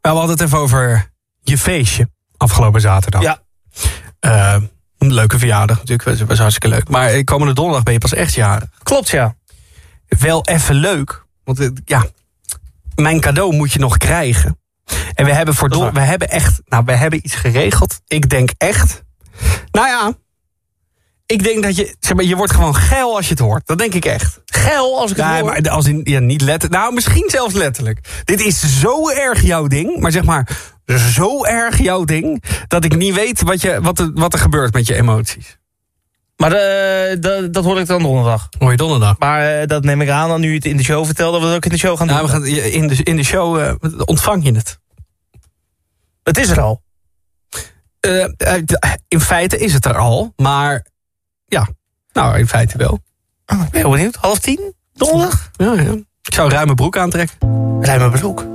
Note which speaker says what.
Speaker 1: We hadden het even over je feestje afgelopen zaterdag.
Speaker 2: Ja.
Speaker 1: Een leuke verjaardag natuurlijk, dat was hartstikke leuk. Maar komende donderdag ben je pas echt jarig.
Speaker 2: Klopt, ja.
Speaker 1: Wel even leuk, want mijn cadeau moet je nog krijgen. En we hebben iets geregeld. Ik denk echt, ik denk dat je wordt gewoon geil als je het hoort. Dat denk ik echt.
Speaker 2: Geil als ik het hoor?
Speaker 1: Maar als in, niet letterlijk. Nou, misschien zelfs letterlijk. Dit is zo erg jouw ding, maar zeg maar zo erg jouw ding, dat ik niet weet wat er gebeurt met je emoties.
Speaker 2: Maar dat hoor ik dan donderdag.
Speaker 1: Hoor je donderdag?
Speaker 2: Maar dat neem ik aan, nu je het in de show vertelt, dat we het ook in de show gaan doen.
Speaker 1: Nou, we gaan in de show ontvang je het.
Speaker 2: Het is er al.
Speaker 1: In feite is het er al, maar ja, nou in feite wel.
Speaker 2: Ik ben heel benieuwd. 9:30, donderdag?
Speaker 1: Ja. Ik zou ruime broek aantrekken.
Speaker 2: Ruime broek?